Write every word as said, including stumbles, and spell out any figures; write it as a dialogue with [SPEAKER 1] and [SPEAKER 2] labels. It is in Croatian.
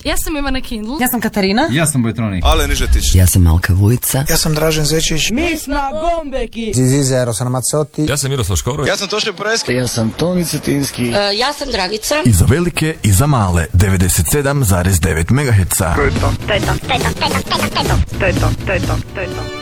[SPEAKER 1] Ja sam Ivana Kindl.
[SPEAKER 2] Ja sam Katarina.
[SPEAKER 3] Ja sam Bojtroni.
[SPEAKER 4] Ale Nižetić.
[SPEAKER 5] Ja sam Malka Vujica.
[SPEAKER 6] Ja sam Dražen Zečić.
[SPEAKER 7] Mi smo Gombeki.
[SPEAKER 6] Zizize, Rosana Mazzotti.
[SPEAKER 8] Ja sam Miroslav Škoro.
[SPEAKER 4] Ja sam Toše Preski.
[SPEAKER 9] Ja sam Toni Cetinski.
[SPEAKER 10] Uh, ja sam Dragica.
[SPEAKER 11] I za velike i za male devedeset sedam zarez devet megaherca.
[SPEAKER 12] To je to. To je to. To je to. To je to. To je to. To je to. To je to.